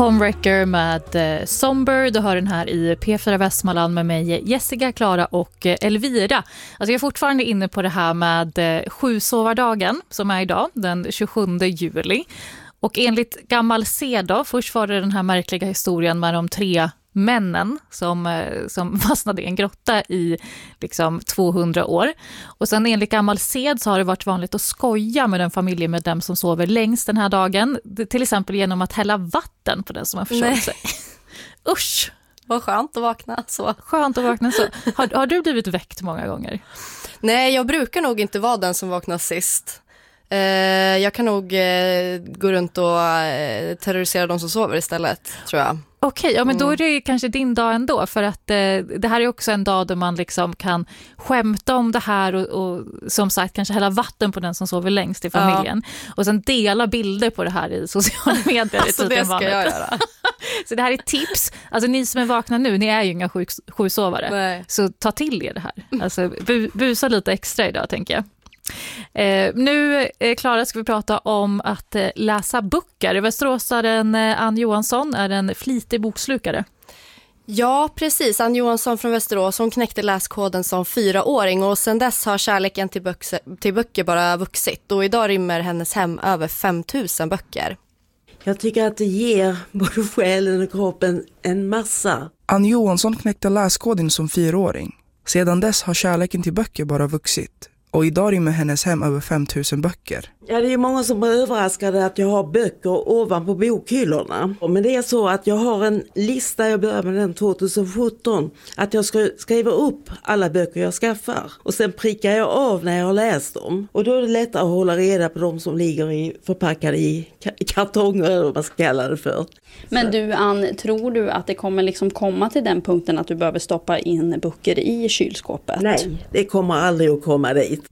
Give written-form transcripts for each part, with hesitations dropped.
Homewrecker med Somber. Du hör den här i P4 Västmanland med mig Jessica, Klara och Elvira. Alltså jag är fortfarande inne på det här med sjusovardagen som är idag, den 27 juli. Och enligt gammal sed då, först var det den här märkliga historien med de 3 männen som fastnade i en grotta i liksom 200 år. Och sen enligt gammal sed så har det varit vanligt att skoja med den familjemedlem som sover längst den här dagen. Till exempel genom att hälla vatten på den som har försovit sig. Usch! Vad skönt att vakna så. Skönt att vakna så. Har du blivit väckt många gånger? Nej, jag brukar nog inte vara den som vaknar sist. Jag kan nog gå runt och terrorisera de som sover istället, tror jag. Okej, ja, men då är det kanske din dag ändå, för att det här är också en dag där man liksom kan skämta om det här och som sagt kanske hälla vatten på den som sover längst i familjen. Ja. Och sen dela bilder på det här i sociala medier. Alltså det ska jag göra. Så det här är tips. Alltså ni som är vakna nu, ni är ju inga sjusovare. Nej. Så ta till er det här. Alltså busa lite extra idag, tänker jag. Nu, Klara, ska vi prata om att läsa böcker. Västeråsaren Ann Johansson är en flitig bokslukare. Ja, precis. Ann Johansson från Västerås, hon knäckte läskoden som 4-åring och sedan dess har kärleken till böcker bara vuxit. Och idag rymmer hennes hem över 5000 böcker. Jag tycker att det ger både själen och kroppen en massa. Ann Johansson knäckte läskoden som 4-åring. Sedan dess har kärleken till böcker bara vuxit. Och idag rymmer hennes hem över 5000 böcker. Ja, det är många som är överraskade att jag har böcker ovanpå bokhyllorna. Men det är så att jag har en lista, jag börjar med den 2017. Att jag ska skriva upp alla böcker jag skaffar. Och sen prickar jag av när jag har läst dem. Och då är det lättare att hålla reda på de som ligger förpackade i kartonger, eller vad man ska kalla det för. Men du, Ann, tror du att det kommer liksom komma till den punkten att du behöver stoppa in böcker i kylskåpet? Nej, det kommer aldrig att komma dit.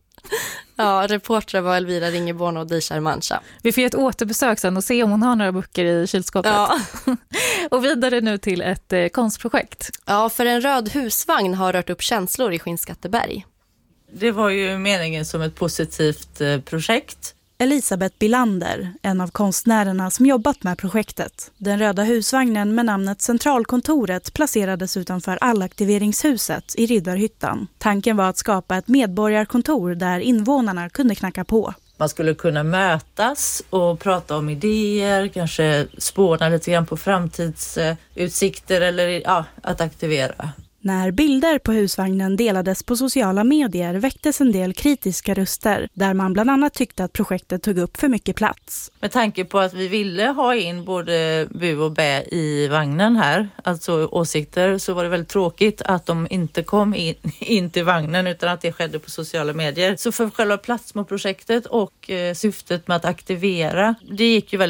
Ja, reportrar var Elvira Ringeborn och Dishar Mancha. Vi får ett återbesök sen och se om hon har några böcker i kylskåpet. Ja. Och vidare nu till ett konstprojekt. Ja, för en röd husvagn har rört upp känslor i Skinnskatteberg. Det var ju meningen som ett positivt projekt. Elisabeth Bilander, en av konstnärerna som jobbat med projektet. Den röda husvagnen med namnet Centralkontoret placerades utanför allaktiveringshuset i Riddarhyttan. Tanken var att skapa ett medborgarkontor där invånarna kunde knacka på. Man skulle kunna mötas och prata om idéer, kanske spåna lite grann på framtidsutsikter eller att aktivera. När bilder på husvagnen delades på sociala medier väcktes en del kritiska röster där man bland annat tyckte att projektet tog upp för mycket plats. Med tanke på att vi ville ha in både bu och bä i vagnen här, alltså åsikter, så var det väldigt tråkigt att de inte kom in till vagnen utan att det skedde på sociala medier. Så för själva platsmålprojektet och syftet med att aktivera, det gick ju väldigt